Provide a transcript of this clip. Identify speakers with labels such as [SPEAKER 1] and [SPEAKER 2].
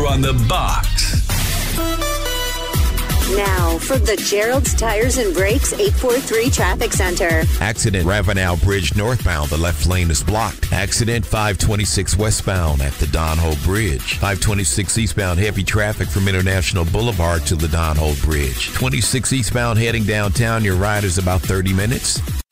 [SPEAKER 1] you're on the box.
[SPEAKER 2] Now, from the Gerald's Tires and Brakes 843 Traffic Center.
[SPEAKER 3] Accident Ravenel Bridge northbound. The left lane is blocked. Accident 526 westbound at the Don Hope Bridge. 526 eastbound heavy traffic from International Boulevard to the Don Hope Bridge. 26 eastbound heading downtown. Your ride is about 30 minutes.